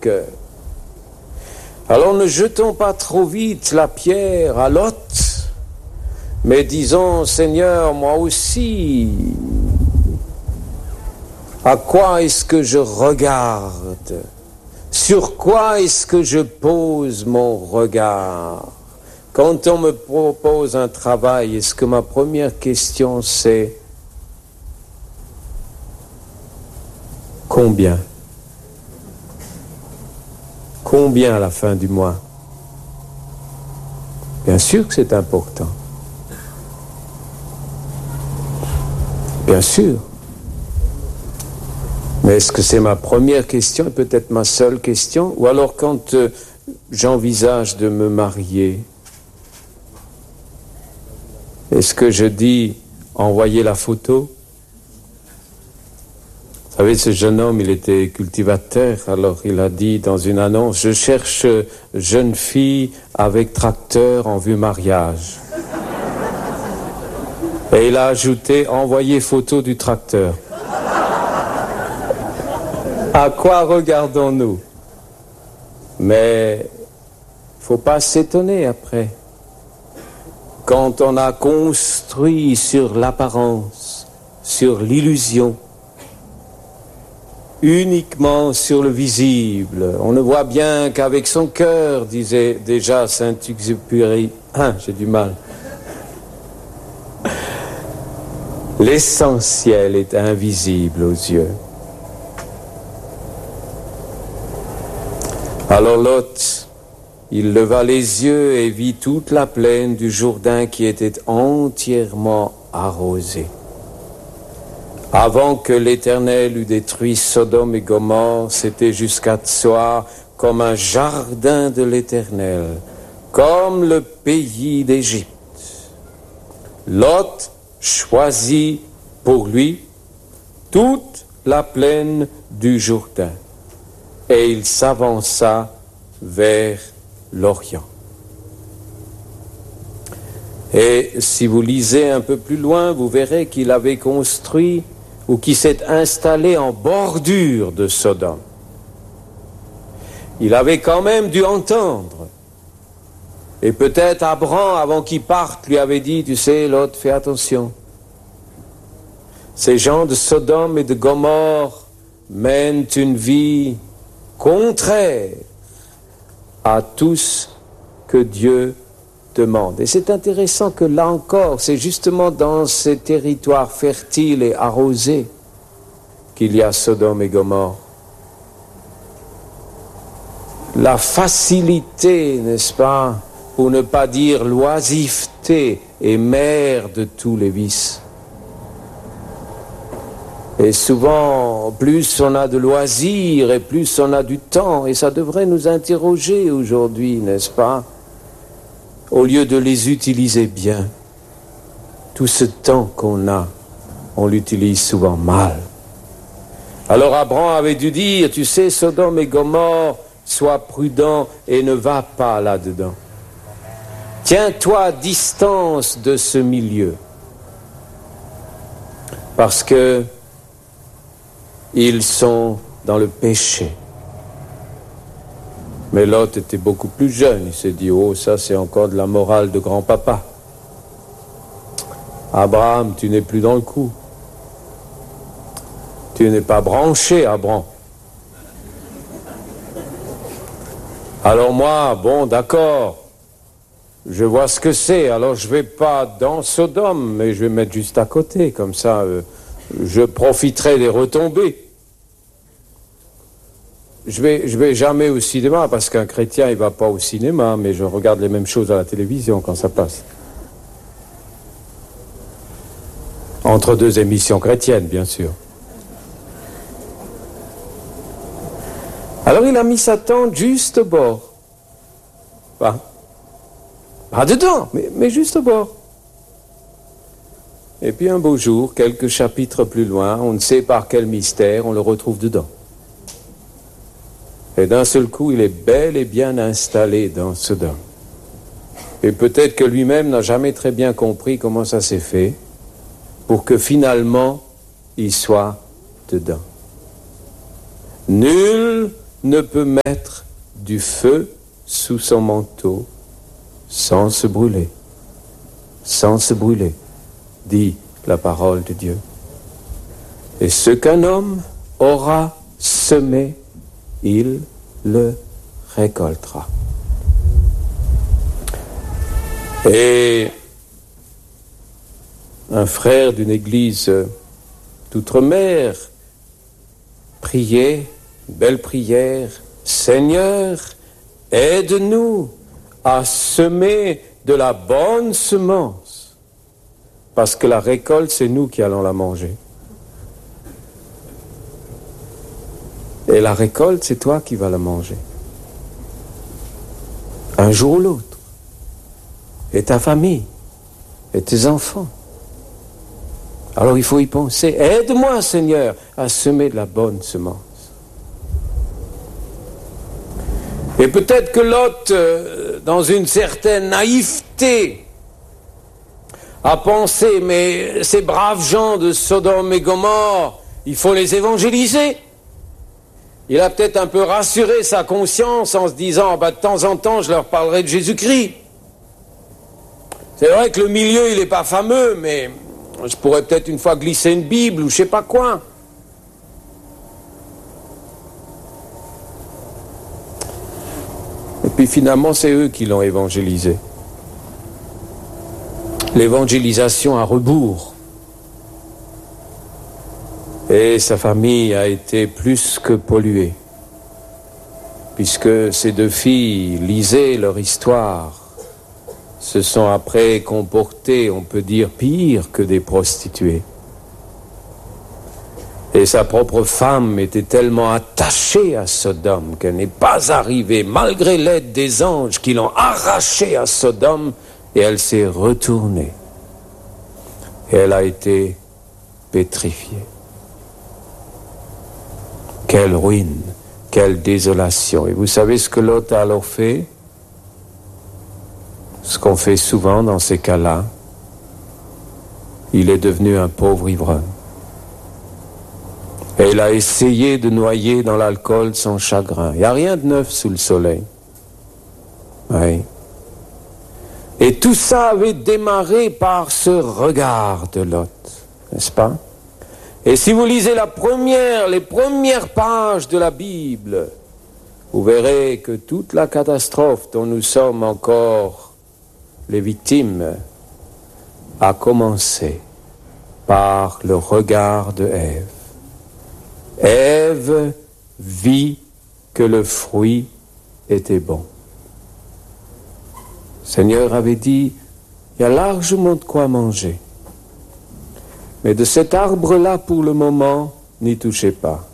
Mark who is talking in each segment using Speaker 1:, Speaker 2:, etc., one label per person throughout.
Speaker 1: cœur. Alors ne jetons pas trop vite la pierre à Lot, mais disons, Seigneur, moi aussi, à quoi est-ce que je regarde? Sur quoi est-ce que je pose mon regard? Quand on me propose un travail, est-ce que ma première question c'est combien? Combien à la fin du mois? Bien sûr que c'est important. Bien sûr. Mais est-ce que c'est ma première question et peut-être ma seule question? Ou alors quand j'envisage de me marier, est-ce que je dis envoyez la photo? Vous savez, ce jeune homme, il était cultivateur, alors il a dit dans une annonce, je cherche jeune fille avec tracteur en vue mariage. Et il a ajouté, envoyez photo du tracteur. À quoi regardons-nous? Mais faut pas s'étonner après. Quand on a construit sur l'apparence, sur l'illusion, uniquement sur le visible. On ne voit bien qu'avec son cœur, disait déjà Saint-Exupéry. J'ai du mal. L'essentiel est invisible aux yeux. Alors Lot, il leva les yeux et vit toute la plaine du Jourdain qui était entièrement arrosée. Avant que l'Éternel eût détruit Sodome et Gomorrhe, c'était jusqu'à Tsoar comme un jardin de l'Éternel, comme le pays d'Égypte. Lot choisit pour lui toute la plaine du Jourdain, et il s'avança vers l'Orient. Et si vous lisez un peu plus loin, vous verrez qu'il avait construit ou qui s'est installé en bordure de Sodome. Il avait quand même dû entendre. Et peut-être Abraham, avant qu'il parte, lui avait dit, tu sais, Lot, fais attention. Ces gens de Sodome et de Gomorrhe mènent une vie contraire à tout ce que Dieu demande. Et c'est intéressant que là encore, c'est justement dans ces territoires fertiles et arrosés qu'il y a Sodome et Gomorrhe. La facilité, n'est-ce pas, pour ne pas dire l'oisiveté, est mère de tous les vices. Et souvent, plus on a de loisirs et plus on a du temps, et ça devrait nous interroger aujourd'hui, n'est-ce pas? Au lieu de les utiliser bien, tout ce temps qu'on a, on l'utilise souvent mal. Alors Abraham avait dû dire, tu sais, Sodome et Gomorrhe, sois prudent et ne va pas là-dedans. Tiens-toi à distance de ce milieu. Parce que ils sont dans le péché. Mais Lot était beaucoup plus jeune. Il s'est dit, oh, ça c'est encore de la morale de grand-papa. Abraham, tu n'es plus dans le coup. Tu n'es pas branché, Abraham. Alors moi, bon, d'accord, je vois ce que c'est. Alors je vais pas dans Sodome, mais je vais mettre juste à côté. Comme ça, je profiterai des retombées. Je vais jamais au cinéma, parce qu'un chrétien, il va pas au cinéma, mais je regarde les mêmes choses à la télévision quand ça passe. Entre deux émissions chrétiennes, bien sûr. Alors il a mis sa tente juste au bord. Pas dedans, mais juste au bord. Et puis un beau jour, quelques chapitres plus loin, on ne sait par quel mystère, on le retrouve dedans. Et d'un seul coup, il est bel et bien installé dans Sodome. Et peut-être que lui-même n'a jamais très bien compris comment ça s'est fait, pour que finalement, il soit dedans. Nul ne peut mettre du feu sous son manteau sans se brûler, dit la parole de Dieu. Et ce qu'un homme aura semé, il le récoltera. Et un frère d'une église d'outre-mer priait, une belle prière, « Seigneur, aide-nous à semer de la bonne semence, parce que la récolte, c'est nous qui allons la manger. Et la récolte, c'est toi qui vas la manger. Un jour ou l'autre. Et ta famille, et tes enfants. Alors il faut y penser. Aide-moi, Seigneur, à semer de la bonne semence. Et peut-être que Lot, dans une certaine naïveté, a pensé, mais ces braves gens de Sodome et Gomorrhe, il faut les évangéliser. Il a peut-être un peu rassuré sa conscience en se disant, de temps en temps, je leur parlerai de Jésus-Christ. C'est vrai que le milieu, il n'est pas fameux, mais je pourrais peut-être une fois glisser une Bible ou je sais pas quoi. Et puis finalement, c'est eux qui l'ont évangélisé. L'évangélisation à rebours. Et sa famille a été plus que polluée, puisque ces deux filles lisaient leur histoire, se sont après comportées, on peut dire, pire que des prostituées. Et sa propre femme était tellement attachée à Sodome qu'elle n'est pas arrivée, malgré l'aide des anges qui l'ont arrachée à Sodome, et elle s'est retournée. Et elle a été pétrifiée. Quelle ruine, quelle désolation. Et vous savez ce que Lot a alors fait? Ce qu'on fait souvent dans ces cas-là. Il est devenu un pauvre ivrogne. Et il a essayé de noyer dans l'alcool son chagrin. Il n'y a rien de neuf sous le soleil. Oui. Et tout ça avait démarré par ce regard de Lot, n'est-ce pas? Et si vous lisez les premières pages de la Bible, vous verrez que toute la catastrophe dont nous sommes encore les victimes a commencé par le regard de Ève. Ève vit que le fruit était bon. Le Seigneur avait dit, il y a largement de quoi manger. Mais de cet arbre-là, pour le moment, n'y touchez pas.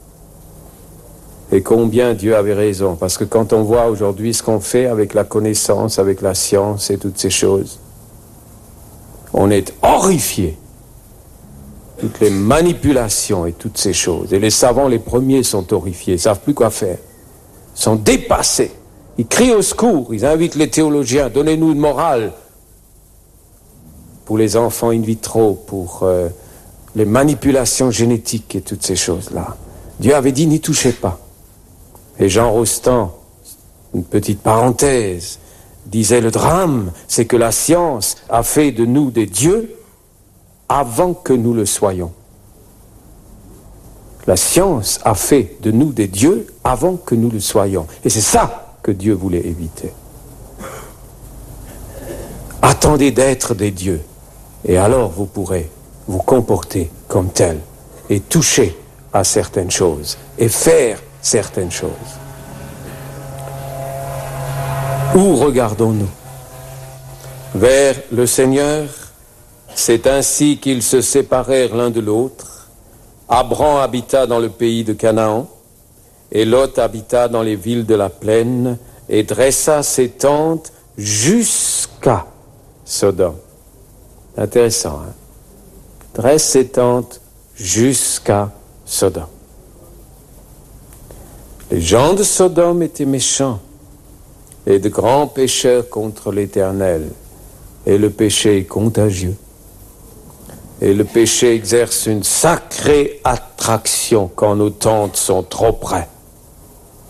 Speaker 1: Et combien Dieu avait raison, parce que quand on voit aujourd'hui ce qu'on fait avec la connaissance, avec la science et toutes ces choses, on est horrifié. Toutes les manipulations et toutes ces choses. Et les savants, les premiers, sont horrifiés, ils ne savent plus quoi faire. Ils sont dépassés. Ils crient au secours, ils invitent les théologiens, donnez-nous une morale pour les enfants in vitro, pour les manipulations génétiques et toutes ces choses-là. Dieu avait dit, n'y touchez pas. Et Jean Rostand, une petite parenthèse, disait, le drame, c'est que la science a fait de nous des dieux avant que nous le soyons. La science a fait de nous des dieux avant que nous le soyons. Et c'est ça que Dieu voulait éviter. Attendez d'être des dieux. Et alors vous pourrez vous comporter comme tel et toucher à certaines choses et faire certaines choses. Où regardons-nous? Vers le Seigneur. C'est ainsi qu'ils se séparèrent l'un de l'autre. Abram habita dans le pays de Canaan, et Lot habita dans les villes de la plaine, et dressa ses tentes jusqu'à Sodome. Intéressant, hein? Dresse ses tentes jusqu'à Sodome. Les gens de Sodome étaient méchants et de grands pécheurs contre l'Éternel, et le péché est contagieux. Et le péché exerce une sacrée attraction quand nos tentes sont trop près.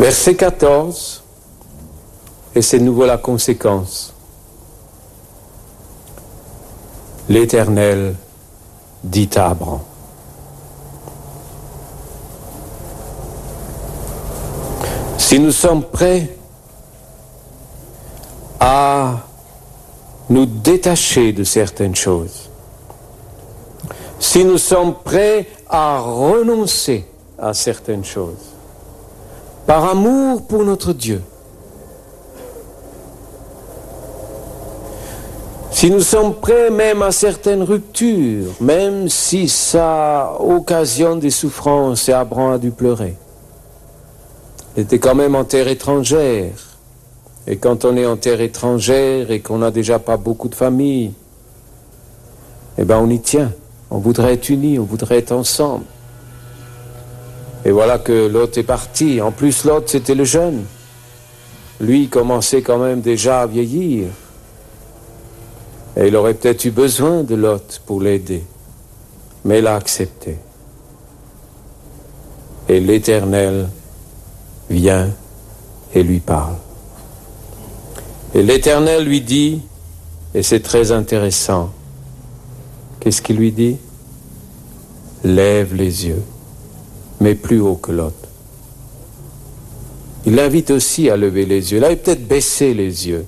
Speaker 1: Verset 14, et c'est de nouveau la conséquence. L'Éternel dit à Abraham. Si nous sommes prêts à nous détacher de certaines choses, si nous sommes prêts à renoncer à certaines choses, par amour pour notre Dieu, si nous sommes prêts même à certaines ruptures, même si ça occasionne des souffrances, et Abraham a dû pleurer. Il était quand même en terre étrangère. Et quand on est en terre étrangère et qu'on n'a déjà pas beaucoup de famille, eh bien on y tient. On voudrait être unis, on voudrait être ensemble. Et voilà que Lot est parti. En plus, Lot, c'était le jeune. Lui, il commençait quand même déjà à vieillir. Et il aurait peut-être eu besoin de Lot pour l'aider. Mais il a accepté. Et l'Éternel vient et lui parle. Et l'Éternel lui dit, et c'est très intéressant, qu'est-ce qu'il lui dit? Lève les yeux, mais plus haut que Lot. Il l'invite aussi à lever les yeux. Là, il peut-être baisser les yeux.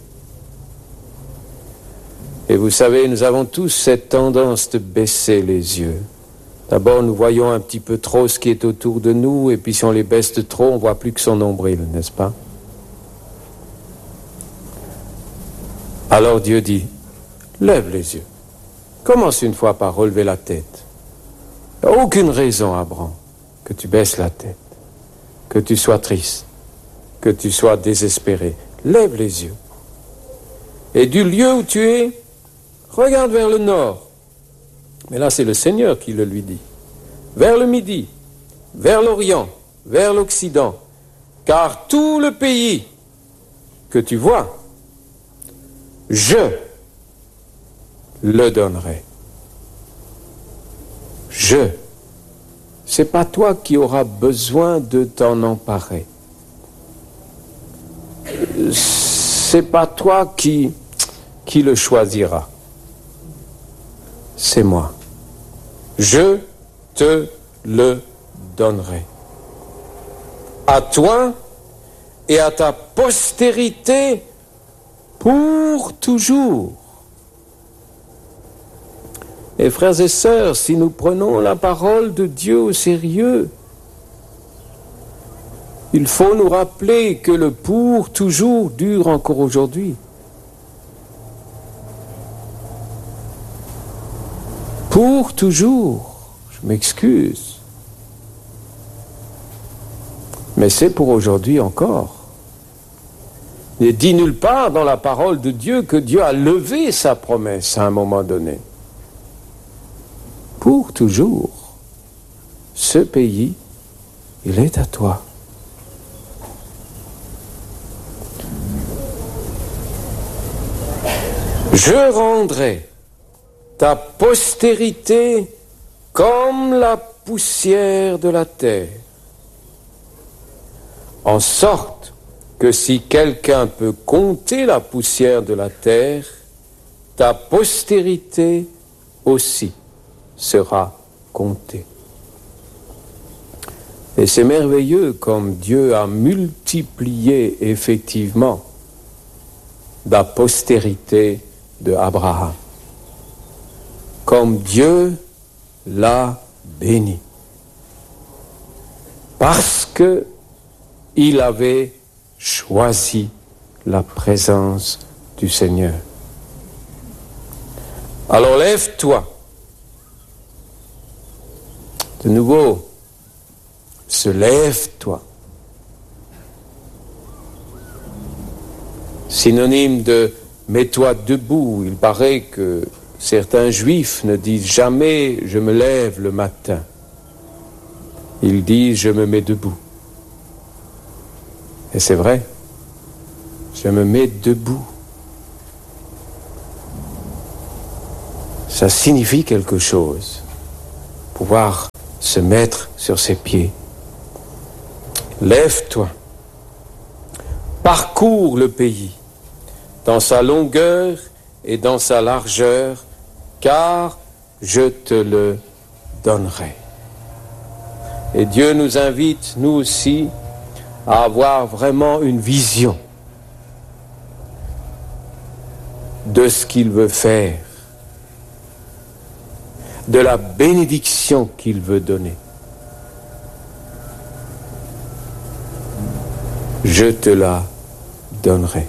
Speaker 1: Et vous savez, nous avons tous cette tendance de baisser les yeux. D'abord, nous voyons un petit peu trop ce qui est autour de nous, et puis si on les baisse de trop, on ne voit plus que son nombril, n'est-ce pas? Alors Dieu dit, lève les yeux. Commence une fois par relever la tête. Il n'y a aucune raison, Abraham, que tu baisses la tête, que tu sois triste, que tu sois désespéré. Lève les yeux. Et du lieu où tu es, regarde vers le nord. Mais là, c'est le Seigneur qui le lui dit. Vers le midi, vers l'Orient, vers l'Occident. Car tout le pays que tu vois, je le donnerai. C'est pas toi qui auras besoin de t'en emparer. C'est pas toi qui le choisira. C'est moi. Je te le donnerai. À toi et à ta postérité pour toujours. Et frères et sœurs, si nous prenons la parole de Dieu au sérieux, il faut nous rappeler que le pour toujours dure encore aujourd'hui. Pour toujours, je m'excuse, mais c'est pour aujourd'hui encore. Il n'est dit nulle part dans la parole de Dieu que Dieu a levé sa promesse à un moment donné. Pour toujours, ce pays, il est à toi. Je rendrai ta postérité comme la poussière de la terre, en sorte que si quelqu'un peut compter la poussière de la terre, ta postérité aussi sera comptée. Et c'est merveilleux comme Dieu a multiplié effectivement la postérité de Abraham. Comme Dieu l'a béni. Parce que il avait choisi la présence du Seigneur. Alors lève-toi. De nouveau, se lève-toi. Synonyme de mets-toi debout. Il paraît que certains juifs ne disent jamais « je me lève le matin ». Ils disent « je me mets debout ». Et c'est vrai, je me mets debout. Ça signifie quelque chose, pouvoir se mettre sur ses pieds. Lève-toi, Parcours le pays, dans sa longueur et dans sa largeur, car je te le donnerai. Et Dieu nous invite, nous aussi, à avoir vraiment une vision de ce qu'il veut faire, de la bénédiction qu'il veut donner. Je te la donnerai.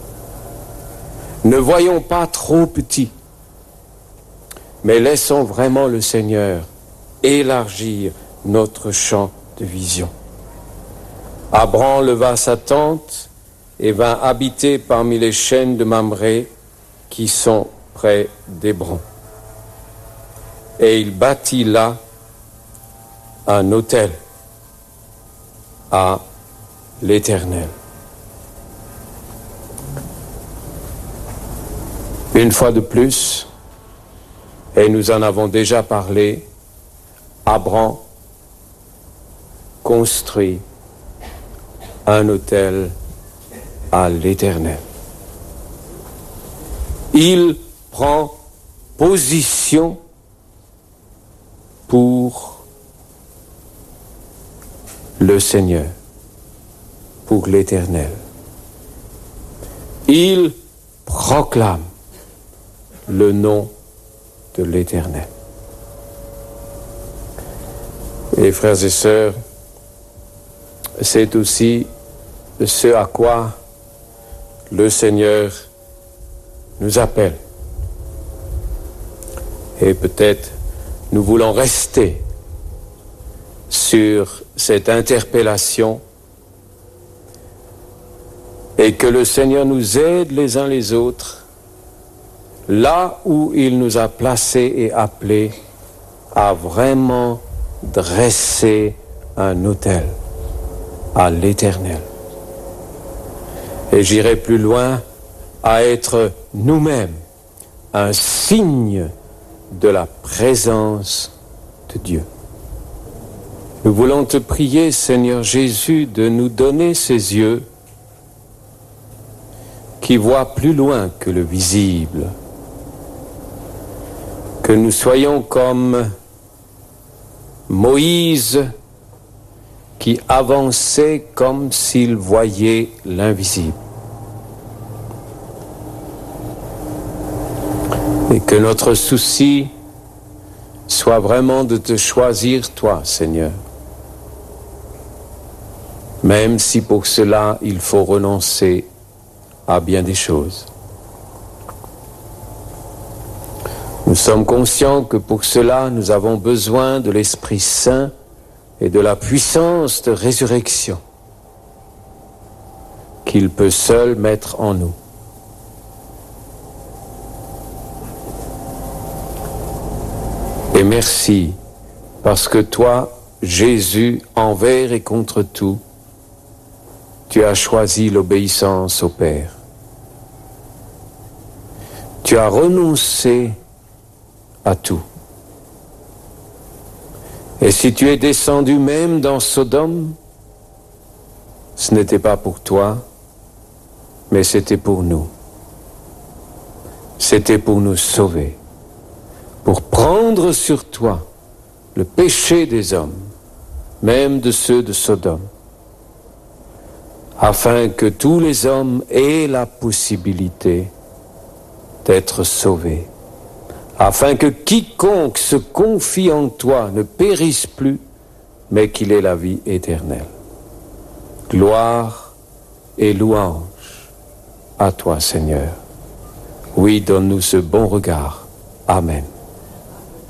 Speaker 1: Ne voyons pas trop petit, mais laissons vraiment le Seigneur élargir notre champ de vision. Abram leva sa tente et vint habiter parmi les chênes de Mamré qui sont près d'Hébron. Et il bâtit là un autel à l'Éternel. Une fois de plus, et nous en avons déjà parlé, Abram construit un autel à l'Éternel. Il prend position pour le Seigneur, pour l'Éternel. Il proclame le nom de l'Éternel. Et frères et sœurs, c'est aussi ce à quoi le Seigneur nous appelle. Et peut-être nous voulons rester sur cette interpellation et que le Seigneur nous aide les uns les autres là où il nous a placés et appelés à vraiment dresser un autel à l'Éternel. Et j'irai plus loin, à être nous-mêmes un signe de la présence de Dieu. Nous voulons te prier, Seigneur Jésus, de nous donner ces yeux qui voient plus loin que le visible. Que nous soyons comme Moïse qui avançait comme s'il voyait l'invisible. Et que notre souci soit vraiment de te choisir, toi, Seigneur. Même si pour cela, il faut renoncer à bien des choses. Nous sommes conscients que pour cela, nous avons besoin de l'Esprit Saint et de la puissance de résurrection qu'il peut seul mettre en nous. Et merci, parce que toi, Jésus, envers et contre tout, tu as choisi l'obéissance au Père. Tu as renoncé à tout. Et si tu es descendu même dans Sodome, ce n'était pas pour toi, mais c'était pour nous. C'était pour nous sauver, pour prendre sur toi le péché des hommes, même de ceux de Sodome, afin que tous les hommes aient la possibilité d'être sauvés, afin que quiconque se confie en toi ne périsse plus, mais qu'il ait la vie éternelle. Gloire et louange à toi, Seigneur. Oui, donne-nous ce bon regard. Amen.